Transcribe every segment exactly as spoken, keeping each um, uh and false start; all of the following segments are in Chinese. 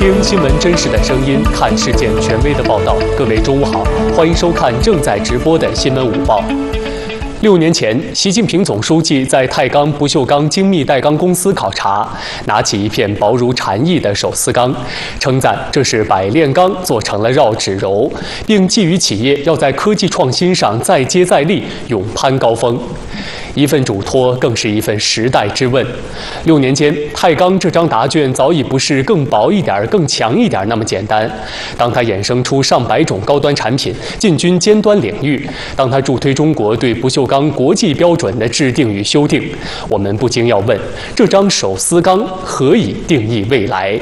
听新闻真实的声音，看事件权威的报道。各位中午好，欢迎收看正在直播的新闻午报。六年前，习近平总书记在太钢不锈钢精密带钢公司考察，拿起一片薄如蝉翼的手撕钢，称赞这是百炼钢做成了绕指柔，并寄予企业要在科技创新上再接再厉，勇攀高峰。一份嘱托，更是一份时代之问。六年间，太钢这张答卷早已不是更薄一点、更强一点那么简单。当它衍生出上百种高端产品，进军尖端领域；当它助推中国对不锈钢国际标准的制定与修订，我们不禁要问：这张手撕钢何以定义未来？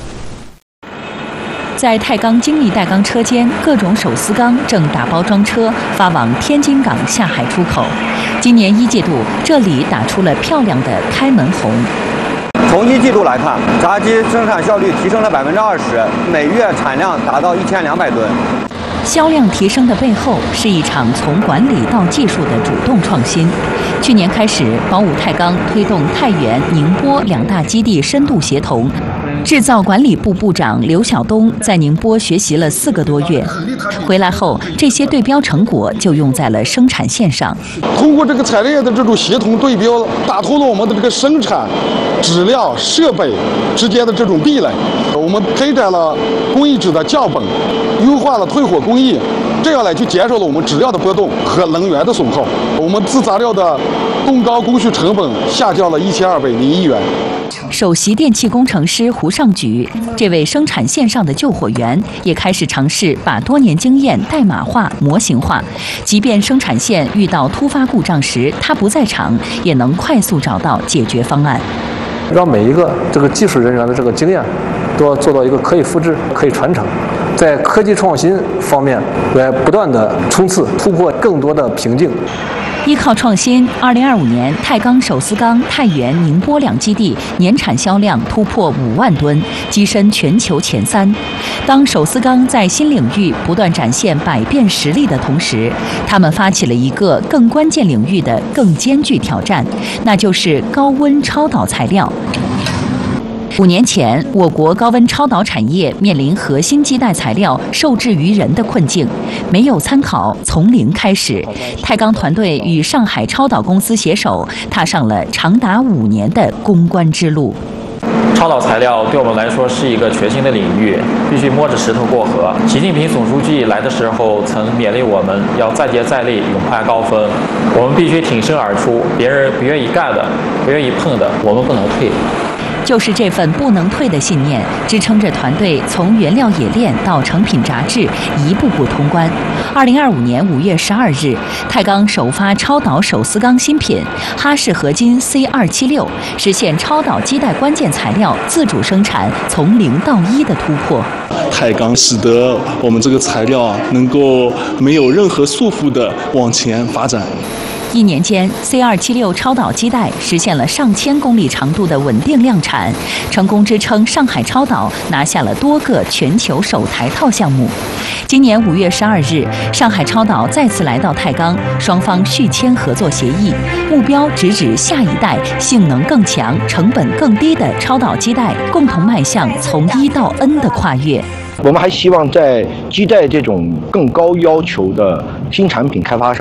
在太钢精密带钢车间，各种手撕钢正打包装车发往天津港下海出口。今年一季度，这里打出了漂亮的开门红。 从一季度来看，闸机生产效率提升了百分之二十，每月产量达到一千两百吨。 销量提升的背后，是一场从管理到技术的主动创新。去年开始，宝武太钢推动太原、宁波两大基地深度协同。制造管理部部长刘晓东在宁波学习了四个多月，回来后，这些对标成果就用在了生产线上。 通过这个产业的这种协同对标，打通了我们的这个生产、质量、设备之间的这种壁垒。我们推展了工艺纸的降本，优化了退火工艺，这样来就减少了我们质量的波动和能源的损耗。我们制材料的工钢工序成本下降了一千二百零一元。 首席电气工程师胡尚举，这位生产线上的救火员，也开始尝试把多年经验代码化、模型化。即便生产线遇到突发故障时，他不在场，也能快速找到解决方案。 让每一个这个技术人员的这个经验，都要做到一个可以复制、可以传承。在科技创新方面，来不断的冲刺，突破更多的瓶颈。 依靠创新，二零二五年太钢手撕钢太原、宁波两基地年产销量突破五万吨，跻身全球前三。当手撕钢在新领域不断展现百变实力的同时，他们发起了一个更关键领域的更艰巨挑战，那就是高温超导材料。五年前，我国高温超导产业面临核心基带材料受制于人的困境，没有参考，从零开始。太钢团队与上海超导公司携手，踏上了长达五年的攻关之路。 超导材料对我们来说是一个全新的领域，必须摸着石头过河。习近平总书记来的时候曾勉励我们要再接再厉，勇攀高峰。我们必须挺身而出，别人不愿意干的、不愿意碰的，我们不能退。 就是这份不能退的信念，支撑着团队从原料冶炼到成品炸制，一步步通关。二零二五年五月十二日，太钢首发超导手撕钢新品哈氏合金 C 二七六，实现超导基带关键材料自主生产从零到一的突破。 太钢使得我们这个材料啊，能够没有任何束缚的往前发展。 一年间 ，C 二七六超导基带实现了上千公里长度的稳定量产，成功支撑上海超导拿下了多个全球首台套项目。今年五月十二日，上海超导再次来到太钢，双方续签合作协议，目标直指下一代性能更强、成本更低的超导基带，共同迈向从一到 N 的跨越。 我们还希望在基带这种更高要求的新产品开发上，